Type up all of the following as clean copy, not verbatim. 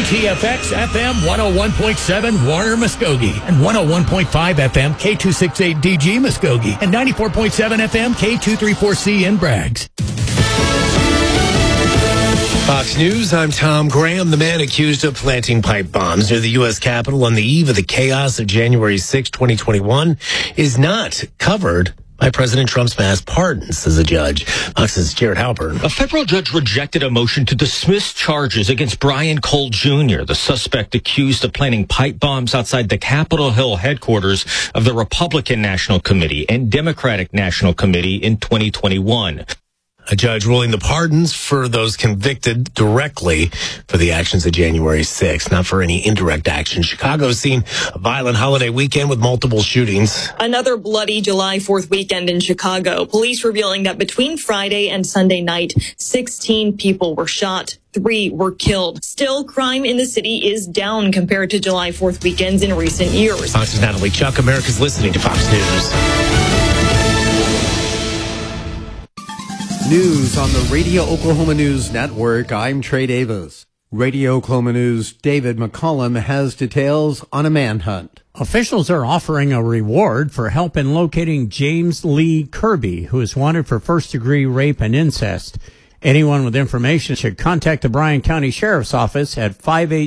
KTFX FM 101.7 Warner Muskogee and 101.5 FM K268DG Muskogee and 94.7 FM K234C in Braggs. Fox News, I'm Tom Graham. The man accused of planting pipe bombs near the U.S. Capitol on the eve of the chaos of January 6, 2021 is not covered by President Trump's mass pardon, says a judge. Fox's Jared Halpern. A federal judge rejected a motion to dismiss charges against Brian Cole Jr., the suspect accused of planting pipe bombs outside the Capitol Hill headquarters of the Republican National Committee and Democratic National Committee in 2021. A judge ruling the pardons for those convicted directly for the actions of January 6th, not for any indirect action. Chicago's seen a violent holiday weekend with multiple shootings. Another bloody July 4th weekend in Chicago. Police revealing that between Friday and Sunday night, 16 people were shot. 3 were killed. Still, crime in the city is down compared to July 4th weekends in recent years. Fox's Natalie Chuck. America's listening to Fox News. News on the Radio Oklahoma News Network. I'm Trey Davis. Radio Oklahoma News' David McCollum has details on a manhunt. Officials are offering a reward for help in locating James Lee Kirby, who is wanted for first-degree rape and incest. Anyone with information should contact the Bryan County Sheriff's Office at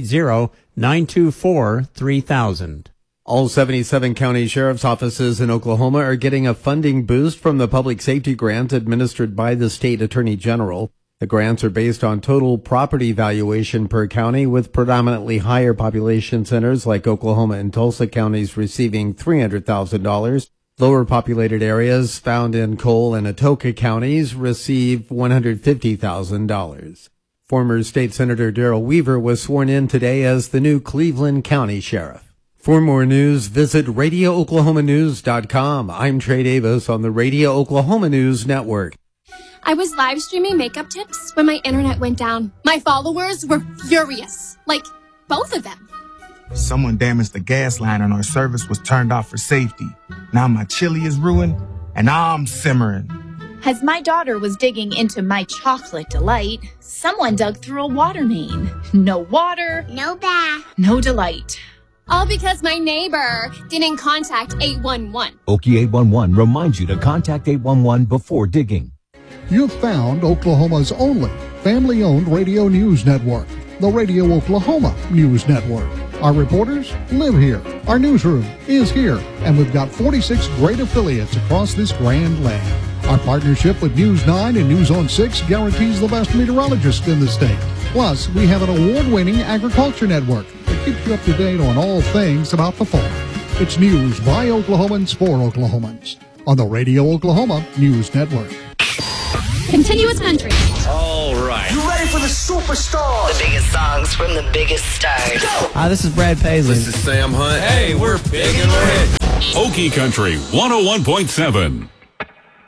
580-924-3000. All 77 county sheriff's offices in Oklahoma are getting a funding boost from the public safety grant administered by the state attorney general. The grants are based on total property valuation per county, with predominantly higher population centers like Oklahoma and Tulsa counties receiving $300,000. Lower populated areas found in Cole and Atoka counties receive $150,000. Former State Senator Darrell Weaver was sworn in today as the new Cleveland County Sheriff. For more news, visit RadioOklahomaNews.com. I'm Trey Davis on the Radio Oklahoma News Network. I was live streaming makeup tips when my internet went down. My followers were furious. Like, both of them. Someone damaged the gas line and our service was turned off for safety. Now my chili is ruined and I'm simmering. As my daughter was digging into my chocolate delight, someone dug through a water main. No water, No bath. no delight. All because my neighbor didn't contact 811. Okie 811 reminds you to contact 811 before digging. You've found Oklahoma's only family-owned radio news network, the Radio Oklahoma News Network. Our reporters live here. Our newsroom is here. And we've got 46 great affiliates across this grand land. Our partnership with News 9 and News on 6 guarantees the best meteorologists in the state. Plus, we have an award-winning agriculture network that keeps you up to date on all things about the farm. It's news by Oklahomans for Oklahomans on the Radio Oklahoma News Network. Continuous country. All right. You ready for the superstars? The biggest songs from the biggest stars. Hi, this is Brad Paisley. This is Sam Hunt. Hey, we're big and rich. Okie Country 101.7.